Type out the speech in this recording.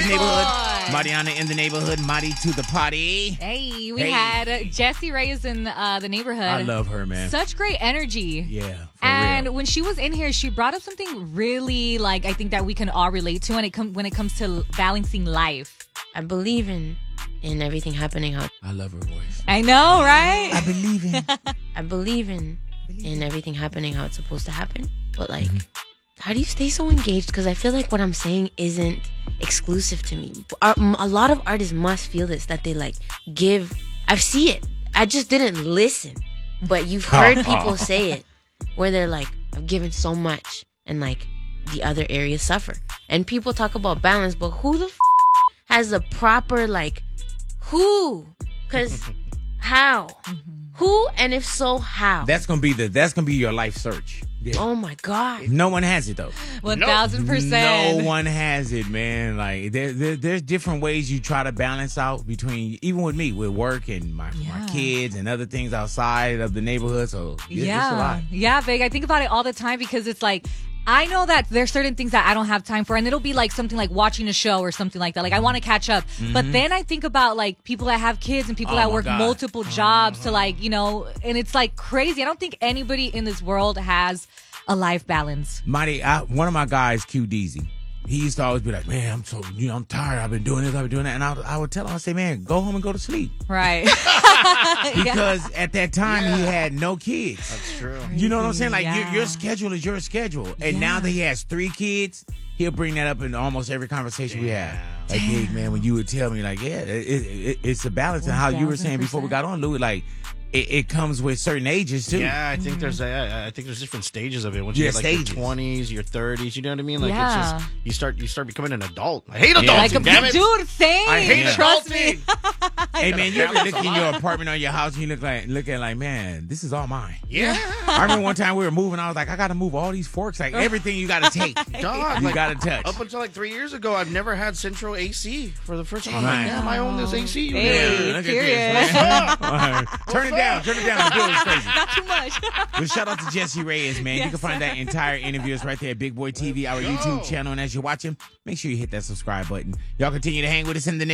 Neighborhood. Mariana in the neighborhood. Marty to the party. Hey, we had Jessie Reyes in the neighborhood. I love her, man. Such great energy. Yeah, and real. when she was in here, she brought up something really, like, I think that we can all relate to when it comes to balancing life. I believe in everything happening how I love her voice. I know, right? I believe in. I believe in everything happening how it's supposed to happen. But like, how do you stay so engaged? Because I feel like what I'm saying isn't exclusive to me. A lot of artists must feel this, that they like give. I see it. I just didn't listen, but you've heard people say it, where they're like, I've given so much, and like the other areas suffer. And people talk about balance, but who the has a proper like who? Because how? Who, and if so, how? That's gonna be your life search. Yeah. Oh my God. No one has it though. 1000%. No one has it, man. Like there's different ways you try to balance out between, even with me, with work and my kids and other things outside of the neighborhood. So it's a lot. Yeah, Vig. I think about it all the time because it's like, I know that there's certain things that I don't have time for, and it'll be like something like watching a show or something like that. Like I want to catch up. But then I think about like people that have kids and people that work multiple jobs to like, and it's like crazy. I don't think anybody in this world has a life balance. Marty, one of my guys, Q Deezy, he used to always be like, man, I'm tired. I've been doing this, I've been doing that. And I would tell him, I say, man, go home and go to sleep. Right. Because at that time, he had no kids. That's true. You know what I'm saying? Like, your schedule is your schedule. And now that he has 3 kids, he'll bring that up in almost every conversation we have. Like, hey, man, when you would tell me, like, it's a balance. And how you were saying before we got on, Louis, like, it comes with certain ages too. Yeah, I think there's different stages of it. Once you get like your 20s, your 30s, you know what I mean? Like it's just you start becoming an adult. I hate adults, damn it. Dude, same. I hate adulting. Hey man, you ever look in your apartment or your house and you look at like, man, this is all mine. Yeah. I remember one time we were moving, I was like, I gotta move all these forks, like everything you gotta take. God, you gotta touch. Up until like 3 years ago, I've never had central AC for the first time. I'm like, damn, I own this AC. Hey, look period. at this. Turn it down. The building's crazy. Not too much. But shout out to Jessie Reyes, man. You can find that entire interview is right there at Big Boy TV, our YouTube channel. And as you're watching, make sure you hit that subscribe button. Y'all continue to hang with us in the